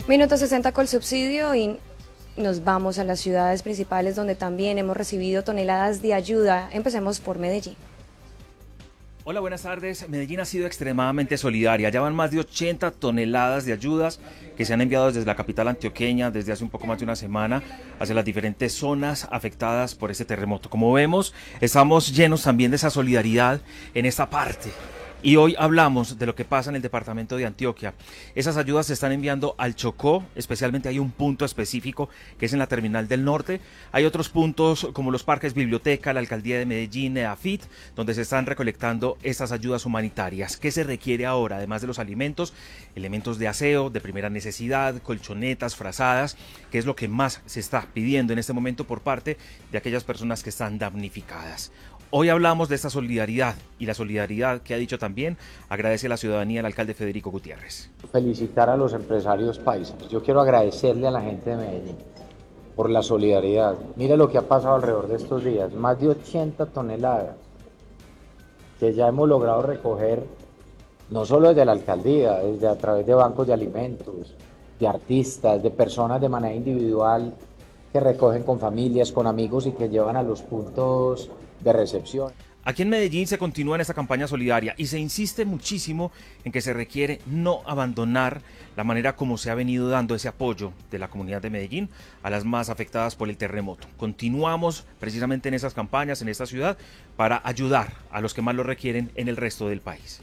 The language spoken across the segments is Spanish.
Minuto 60 con el subsidio y nos vamos a las ciudades principales donde también hemos recibido toneladas de ayuda. Empecemos por Medellín. Hola, buenas tardes. Medellín ha sido extremadamente solidaria. Ya van más de 80 toneladas de ayudas que se han enviado desde la capital antioqueña desde hace un poco más de una semana hacia las diferentes zonas afectadas por este terremoto. Como vemos, estamos llenos también de esa solidaridad en esta parte. Y hoy hablamos de lo que pasa en el departamento de Antioquia. Esas ayudas se están enviando al Chocó, especialmente hay un punto específico que es en la terminal del norte. Hay otros puntos como los parques biblioteca, la alcaldía de Medellín, EAFIT, donde se están recolectando estas ayudas humanitarias. ¿Qué se requiere ahora? Además de los alimentos, elementos de aseo, de primera necesidad, colchonetas, frazadas, que es lo que más se está pidiendo en este momento por parte de aquellas personas que están damnificadas. Hoy hablamos de esta solidaridad y la solidaridad que ha dicho también agradece a la ciudadanía el alcalde Federico Gutiérrez. Felicitar a los empresarios paisas. Yo quiero agradecerle a la gente de Medellín por la solidaridad. Mire lo que ha pasado alrededor de estos días, más de 80 toneladas que ya hemos logrado recoger, no solo desde la alcaldía, desde a través de bancos de alimentos, de artistas, de personas de manera individual que recogen con familias, con amigos y que llevan a los puntos de recepción. Aquí en Medellín se continúa en esta campaña solidaria y se insiste muchísimo en que se requiere no abandonar la manera como se ha venido dando ese apoyo de la comunidad de Medellín a las más afectadas por el terremoto. Continuamos precisamente en esas campañas en esta ciudad para ayudar a los que más lo requieren en el resto del país.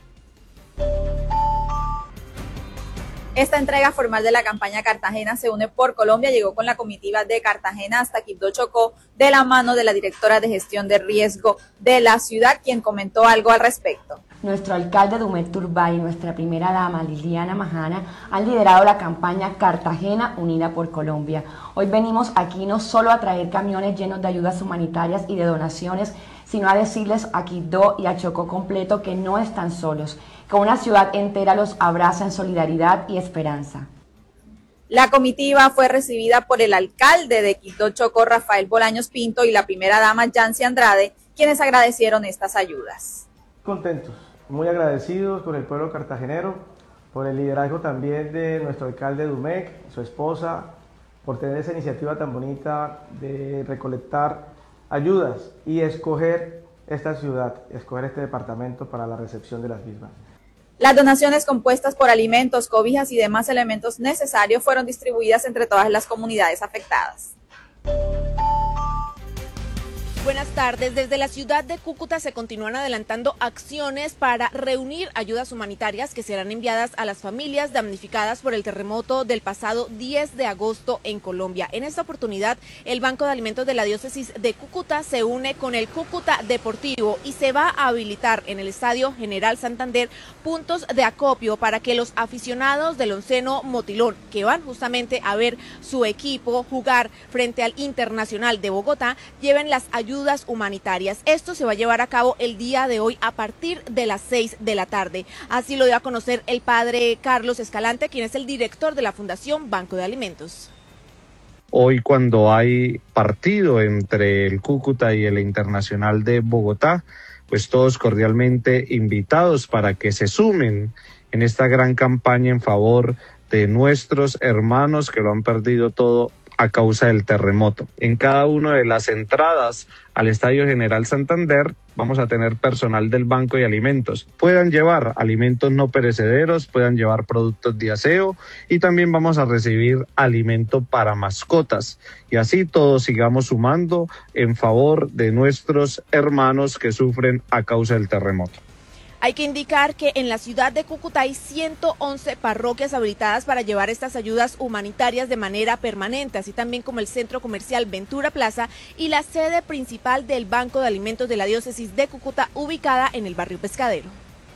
Esta entrega formal de la campaña Cartagena se une por Colombia llegó con la comitiva de Cartagena hasta Quibdó, Chocó, de la mano de la directora de gestión de riesgo de la ciudad, quien comentó algo al respecto. Nuestro alcalde Dumet Turbay y nuestra primera dama Liliana Majana han liderado la campaña Cartagena Unida por Colombia. Hoy venimos aquí no solo a traer camiones llenos de ayudas humanitarias y de donaciones, sino a decirles a Quibdó y a Chocó completo que no están solos, que una ciudad entera los abraza en solidaridad y esperanza. La comitiva fue recibida por el alcalde de Quibdó, Chocó, Rafael Bolaños Pinto, y la primera dama, Yancy Andrade, quienes agradecieron estas ayudas. Contentos, muy agradecidos con el pueblo cartagenero, por el liderazgo también de nuestro alcalde Dumec, su esposa, por tener esa iniciativa tan bonita de recolectar ayudas y escoger esta ciudad, escoger este departamento para la recepción de las mismas. Las donaciones compuestas por alimentos, cobijas y demás elementos necesarios fueron distribuidas entre todas las comunidades afectadas. Buenas tardes. Desde la ciudad de Cúcuta se continúan adelantando acciones para reunir ayudas humanitarias que serán enviadas a las familias damnificadas por el terremoto del pasado 10 de agosto en Colombia. En esta oportunidad, el Banco de Alimentos de la Diócesis de Cúcuta se une con el Cúcuta Deportivo y se va a habilitar en el Estadio General Santander puntos de acopio para que los aficionados del onceno Motilón, que van justamente a ver su equipo jugar frente al Internacional de Bogotá, lleven las ayudas humanitarias. Esto se va a llevar a cabo el día de hoy a partir de las 6 de la tarde. Así lo dio a conocer el padre Carlos Escalante, quien es el director de la Fundación Banco de Alimentos. Hoy, cuando hay partido entre el Cúcuta y el Internacional de Bogotá, pues todos cordialmente invitados para que se sumen en esta gran campaña en favor de nuestros hermanos que lo han perdido todo a causa del terremoto. En cada una de las entradas al Estadio General Santander vamos a tener personal del Banco de Alimentos. Puedan llevar alimentos no perecederos, puedan llevar productos de aseo y también vamos a recibir alimento para mascotas. Y así todos sigamos sumando en favor de nuestros hermanos que sufren a causa del terremoto. Hay que indicar que en la ciudad de Cúcuta hay 111 parroquias habilitadas para llevar estas ayudas humanitarias de manera permanente, así también como el centro comercial Ventura Plaza y la sede principal del Banco de Alimentos de la Diócesis de Cúcuta, ubicada en el barrio Pescadero.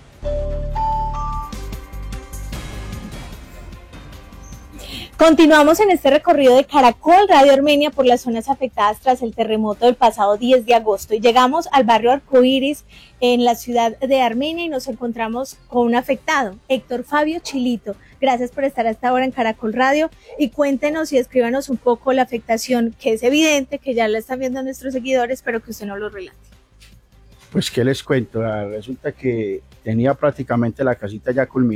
Continuamos en este recorrido de Caracol Radio Armenia por las zonas afectadas tras el terremoto del pasado 10 de agosto y llegamos al barrio Arcoíris en la ciudad de Armenia y nos encontramos con un afectado, Héctor Fabio Chilito. Gracias por estar a esta hora en Caracol Radio y cuéntenos y escríbanos un poco la afectación, que es evidente que ya la están viendo nuestros seguidores, pero que usted no lo relate. Pues qué les cuento, resulta que tenía prácticamente la casita ya culminada.